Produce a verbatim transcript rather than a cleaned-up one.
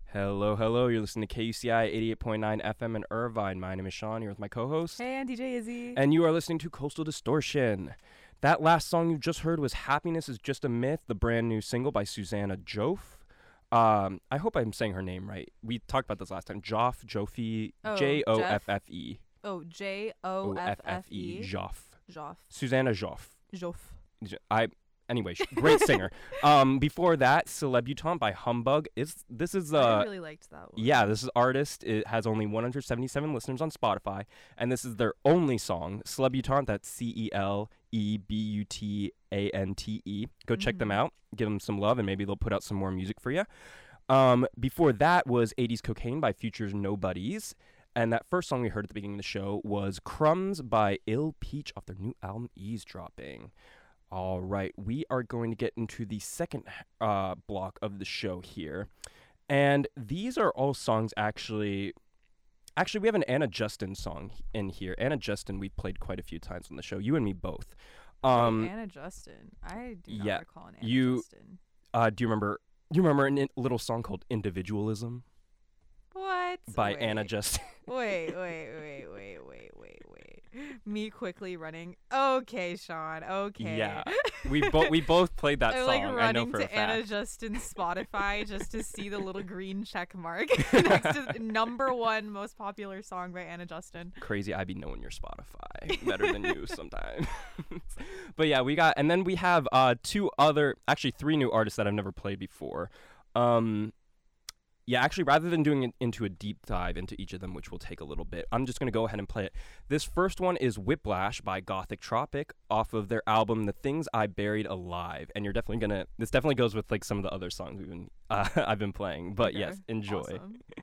Hello, hello. You're listening to K U C I eighty-eight point nine F M in Irvine. My name is Sean, here with my co-host. Hey, I'm D J Izzy. And you are listening to Coastal Distortion. That last song you just heard was Happiness is Just a Myth, the brand new single by Susanna Joff. Um, I hope I'm saying her name right. We talked about this last time. Joff, Joffe, Oh, J O F F E. Oh, J O F F E. Joff. Joff. Susanna Joff. Joff. J- I... Anyway, sh- great singer. Um, before that, Celebutant by Humbug. Is this is uh I really liked that one. yeah, this is artist. It has only one hundred seventy-seven listeners on Spotify, and this is their only song, Celebutant. That's C E L E B U T A N T E. Go check them Mhm. out, give them some love, and maybe they'll put out some more music for you. Um, before that was eighties Cocaine by Future's Nobodies. And that first song we heard at the beginning of the show was Crumbs by Ill Peach off their new album Eavesdropping. All right, we are going to get into the second uh, block of the show here. And these are all songs actually... Actually, we have an Anna Justin song in here. Anna Justin we've played quite a few times on the show. You and me both. Um, Wait, Anna Justin. I do not yeah, recall an Anna you- Justin. uh, do you remember... You remember a in- little song called Individualism What? by wait. Anna Justin? Wait, wait, wait, wait, wait, wait, wait. Me quickly running. Okay, Sean. Okay. Yeah, we both we both played that I'm song. like I know running for a to Anna fact. Justin's Spotify just to see the little green check mark next to the number one most popular song by Anna Justin. Crazy, I be knowing your Spotify better than you sometimes. But yeah, we got, and then we have uh two other, actually three new artists that I've never played before. Um, yeah, actually, rather than doing it into a deep dive into each of them, which will take a little bit, I'm just gonna go ahead and play it. This first one is Whiplash by Gothic Tropic off of their album The Things I Buried Alive, and you're definitely gonna. This definitely goes with like some of the other songs we've been uh, I've been playing. But Okay, yes, enjoy. awesome.